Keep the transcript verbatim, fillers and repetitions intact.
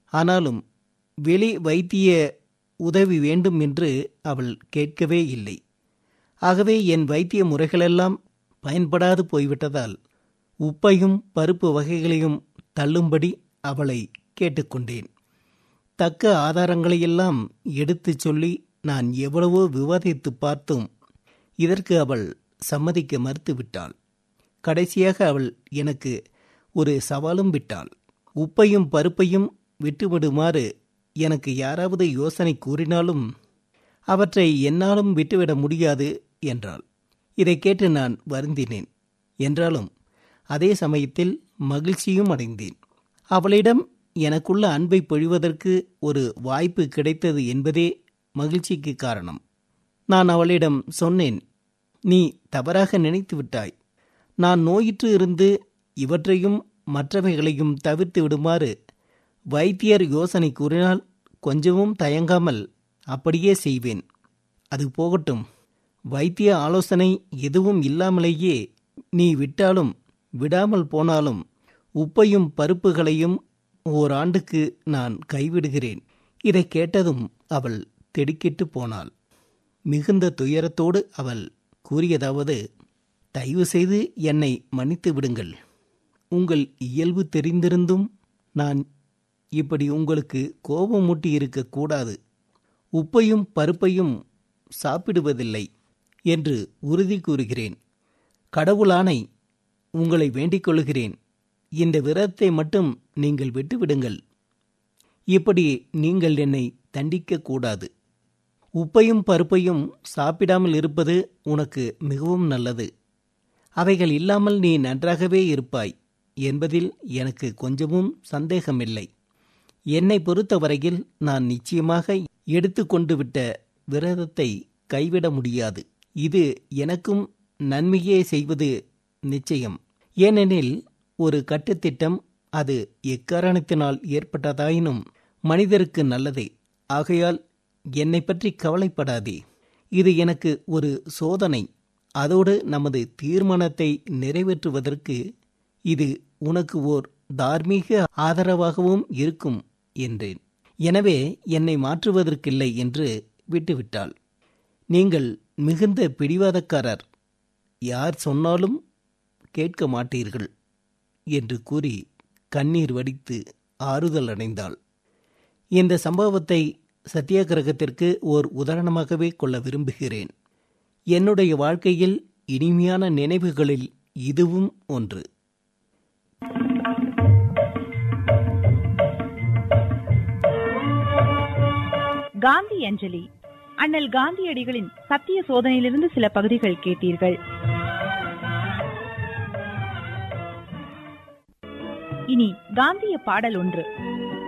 ஆனாலும் வெளி வைத்திய உதவி வேண்டும் என்று அவள் கேட்கவே இல்லை. ஆகவே என் வைத்திய முறைகளெல்லாம் பயன்படாது போய்விட்டதால் உப்பையும் பருப்பு வகைகளையும் தள்ளும்படி அவளை கேட்டுக்கொண்டேன். தக்க ஆதாரங்களையெல்லாம் எடுத்துச் சொல்லி நான் எவ்வளவோ விவாதித்து பார்த்தும் இதற்கு அவள் சம்மதிக்க மறுத்துவிட்டாள். கடைசியாக அவள் எனக்கு ஒரு சவாலும் விட்டாள். உப்பையும் பருப்பையும் விட்டுவிடுமாறு எனக்கு யாராவது யோசனை கூறினாலும் அவற்றை என்னாலும் விட்டுவிட முடியாது என்றாள். இதை கேட்டு நான் வருந்தினேன். என்றாலும் அதே சமயத்தில் மகிழ்ச்சியும் அடைந்தேன். அவளிடம் எனக்குள்ள அன்பை பொழிவதற்கு ஒரு வாய்ப்பு கிடைத்தது என்பதே மகிழ்ச்சிக்கு காரணம். நான் அவளிடம் சொன்னேன், நீ தவறாக நினைத்து விட்டாய். நான் நோயிற்று இருந்து இவற்றையும் மற்றவைகளையும் தவிர்த்து விடுமாறு வைத்தியர் யோசனை கூறினால் கொஞ்சமும் தயங்காமல் அப்படியே செய்வேன். அது போகட்டும், வைத்திய ஆலோசனை எதுவும் இல்லாமலேயே நீ விட்டாலும் விடாமல் போனாலும் உப்பையும் பருப்புகளையும் ஓராண்டுக்கு நான் கைவிடுகிறேன். இதை கேட்டதும் அவள் திடுக்கிட்டு போனாள். மிகுந்த துயரத்தோடு அவள் கூறியதாவது, தயவு செய்து என்னை மன்னித்து விடுங்கள். உங்கள் இயல்பு தெரிந்திருந்தும் நான் இப்படி உங்களுக்கு கோபமூட்டி இருக்கக்கூடாது. உப்பையும் பருப்பையும் சாப்பிடுவதில்லை என்று உறுதி கூறுகிறேன். கடவுளானை உங்களை வேண்டிக் கொள்கிறேன், இந்த விரதத்தை மட்டும் நீங்கள் விட்டுவிடுங்கள். இப்படி நீங்கள் என்னை தண்டிக்க கூடாது. உப்பையும் பருப்பையும் சாப்பிடாமல் இருப்பது உனக்கு மிகவும் நல்லது. அவைகள் இல்லாமல் நீ நன்றாகவே இருப்பாய் என்பதில் எனக்கு கொஞ்சமும் சந்தேகமில்லை. என்னை பொறுத்தவரையில் நான் நிச்சயமாக எடுத்துக்கொண்டு விட்ட விரதத்தை கைவிட முடியாது. இது எனக்கும் நன்மையே செய்வது நிச்சயம். ஏனெனில் ஒரு கட்டுத்திட்டம் அது எக்காரணத்தினால் ஏற்பட்டதாயினும் மனிதருக்கு நல்லதே. ஆகையால் என்னை பற்றி கவலைப்படாதே. இது எனக்கு ஒரு சோதனை. அதோடு நமது தீர்மானத்தை நிறைவேற்றுவதற்கு இது உனக்கு ஓர் தார்மீக ஆதரவாகவும் இருக்கும் என்றேன். எனவே என்னை மாற்றுவதற்கில்லை என்று விட்டுவிட்டாள். நீங்கள் மிகுந்த பிடிவாதக்காரர், யார் சொன்னாலும் கேட்க மாட்டீர்கள் என்று கூறி கண்ணீர் வடித்து ஆறுதல் அடைந்தாள். இந்த சம்பவத்தை சத்தியாகிரகத்திற்கு ஓர் உதாரணமாகவே கொள்ள விரும்புகிறேன். என்னுடைய வாழ்க்கையில் இனிமையான நினைவுகளில் இதுவும் ஒன்று. காந்தி அஞ்சலி. அண்ணல் காந்தியடிகளின் சத்திய சோதனையிலிருந்து சில பகுதிகள் கேட்டீர்கள். இனி காந்திய பாடல் ஒன்று.